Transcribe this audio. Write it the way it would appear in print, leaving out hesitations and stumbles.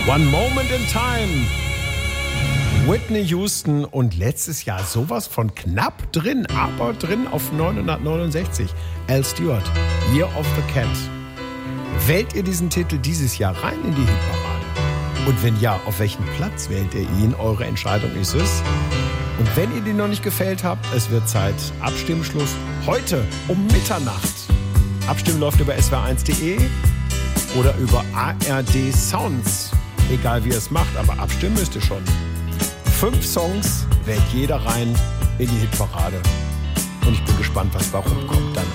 One Moment in Time. Whitney Houston und letztes Jahr sowas von knapp drin, aber drin auf 969. Al Stewart, Year of the Cat. Wählt ihr diesen Titel dieses Jahr rein in die Hitparade? Und wenn ja, auf welchen Platz wählt ihr ihn? Eure Entscheidung ist es. Und wenn ihr den noch nicht gefällt habt, es wird Zeit. Abstimmschluss heute um Mitternacht. Abstimmen läuft über swr1.de oder über ARD Sounds. Egal wie ihr es macht, aber abstimmen müsst ihr schon. 5 Songs wählt jeder rein in die Hitparade. Und ich bin gespannt, was da rumkommt dann.